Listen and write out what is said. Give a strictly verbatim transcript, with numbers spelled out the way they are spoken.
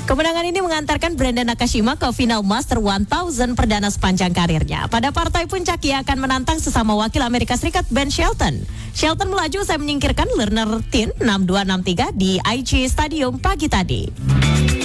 Kemenangan ini mengantarkan Brandon Nakashima ke final Master seribu perdana sepanjang karirnya. Pada partai puncak ia akan menantang sesama wakil Amerika Serikat Ben Shelton. Shelton melaju usai menyingkirkan Lerner Tin enam dua enam tiga di I G Stadium pagi tadi.